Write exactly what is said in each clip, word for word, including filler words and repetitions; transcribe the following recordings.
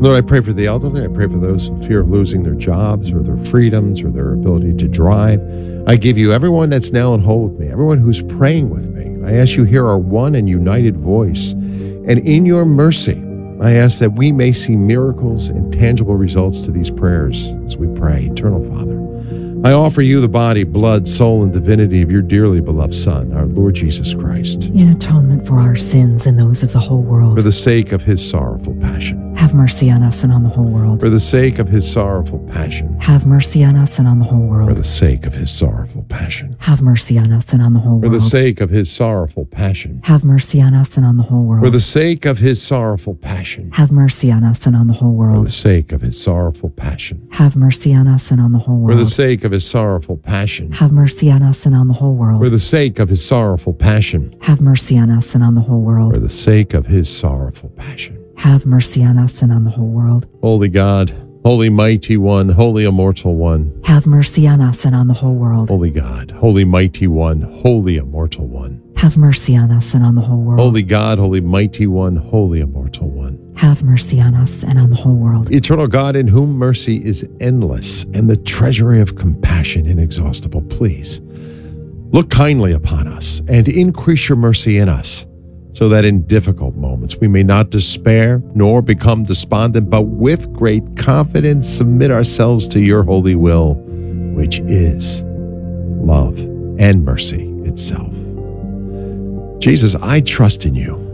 Lord, I pray for the elderly. I pray for those in fear of losing their jobs or their freedoms or their ability to drive. I give you everyone that's now in whole with me, everyone who's praying with me. I ask you hear our one and united voice. And in your mercy, I ask that we may see miracles and tangible results to these prayers as we pray. Eternal Father, I offer you the body, blood, soul, and divinity of your dearly beloved Son, our Lord Jesus Christ, in atonement for our sins and those of the whole world. For the sake of his sorrowful passion. Have mercy on us and on the whole world. For the sake of his sorrowful passion. Have mercy on us and on the whole world. For the sake of his sorrowful passion. Have mercy on us and on the whole world. For the sake of his sorrowful passion. Have mercy on us and on the whole world. For the sake of his sorrowful passion. Have mercy on us and on the whole world. For the sake of his sorrowful passion. Have mercy on us and on the whole world. For the sake of his sorrowful passion. Have mercy on us and on the whole world. For the sake of his sorrowful passion. Have mercy on us and on the whole world. For the sake of his sorrowful passion. Have mercy on us and on the whole world. Holy God, Holy Mighty One, Holy Immortal One. Have mercy on us and on the whole world. Holy God, Holy Mighty One, Holy Immortal One. Have mercy on us and on the whole world. Holy God, Holy Mighty One, Holy Immortal One. Have mercy on us and on the whole world. Eternal God, in whom mercy is endless and the treasury of compassion inexhaustible, please look kindly upon us and increase your mercy in us, so that in difficult moments we may not despair nor become despondent, but with great confidence submit ourselves to your holy will, which is love and mercy itself. Jesus, I trust in you.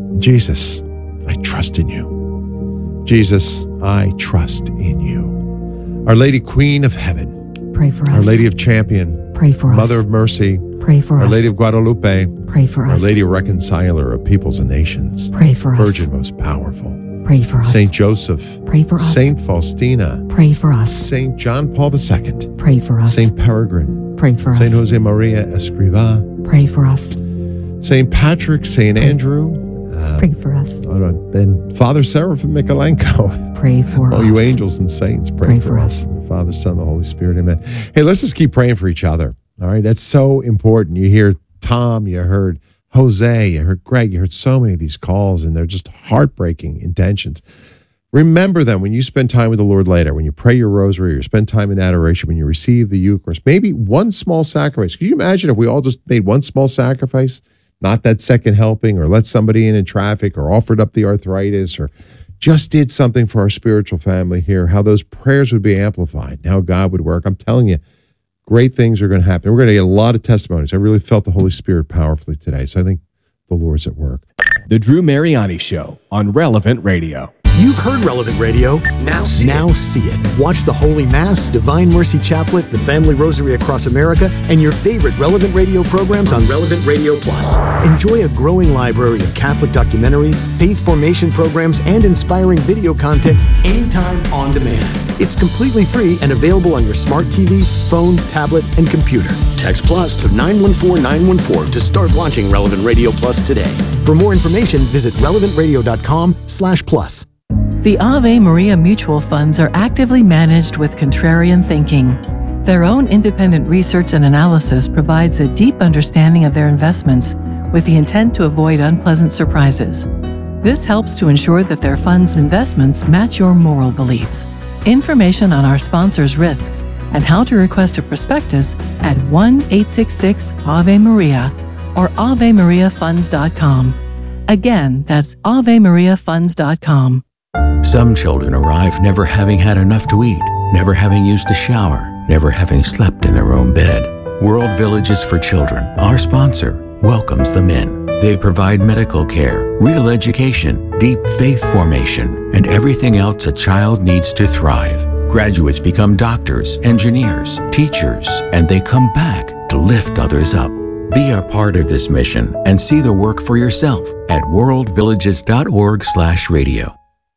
Jesus, I trust in you. Jesus, I trust in you. Our Lady Queen of Heaven, pray for us. Our Lady of Champion, pray for us. Mother of Mercy, pray for Our us. Lady of Guadalupe, pray for us. Our Lady Reconciler of peoples and nations, pray for us. Virgin most powerful, pray for us. Saint Joseph, pray for us. Saint Faustina, pray for us. Saint John Paul the Second, pray for us. Saint Peregrine, pray for Saint us. Jose Maria Escrivá, pray for us. Saint Patrick, Saint Andrew, uh, pray for us. and Father Seraphim Michaelenko. Pray for All us. you angels and saints, pray, Pray for, for us. us. The Father, Son, the Holy Spirit, amen. Hey, let's just keep praying for each other. All right, that's so important. You hear Tom, you heard Jose, you heard Greg, you heard so many of these calls, and they're just heartbreaking intentions. Remember them when you spend time with the Lord later, when you pray your rosary, or you spend time in adoration, when you receive the Eucharist. Maybe one small sacrifice. Could you imagine if we all just made one small sacrifice? Not that second helping, or let somebody in in traffic, or offered up the arthritis, or just did something for our spiritual family here, how those prayers would be amplified, and how God would work. I'm telling you, great things are going to happen. We're going to get a lot of testimonies. I really felt the Holy Spirit powerfully today, so I think the Lord's at work. The Drew Mariani Show on Relevant Radio. You've heard Relevant Radio. Now see now it. see it. Watch the Holy Mass, Divine Mercy Chaplet, the Family Rosary Across America, and your favorite Relevant Radio programs on Relevant Radio Plus. Enjoy a growing library of Catholic documentaries, faith formation programs, and inspiring video content anytime on demand. It's completely free and available on your smart T V, phone, tablet, and computer. Text Plus to nine one four nine one four to start watching Relevant Radio Plus today. For more information, visit relevant radio dot com slash plus. The Ave Maria Mutual Funds are actively managed with contrarian thinking. Their own independent research and analysis provides a deep understanding of their investments with the intent to avoid unpleasant surprises. This helps to ensure that their funds' investments match your moral beliefs. Information on our sponsors' risks and how to request a prospectus at one eight six six Ave Maria or ave maria funds dot com. Again, that's ave maria funds dot com. Some children arrive never having had enough to eat, never having used a shower, never having slept in their own bed. World Villages for Children, our sponsor, welcomes them in. They provide medical care, real education, deep faith formation, and everything else a child needs to thrive. Graduates become doctors, engineers, teachers, and they come back to lift others up. Be a part of this mission and see the work for yourself at world villages dot org slash radio.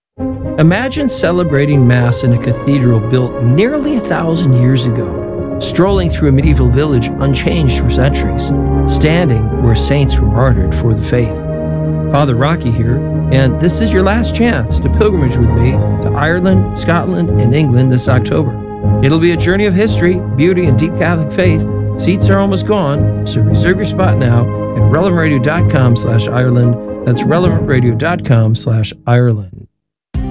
Imagine celebrating Mass in a cathedral built nearly a thousand years ago, strolling through a medieval village unchanged for centuries, standing where saints were martyred for the faith. Father Rocky here, and this is your last chance to pilgrimage with me to Ireland, Scotland, and England this October. It'll be a journey of history, beauty, and deep Catholic faith. Seats are almost gone, so reserve your spot now at relevant radio dot com slash Ireland. That's relevant radio dot com slash Ireland.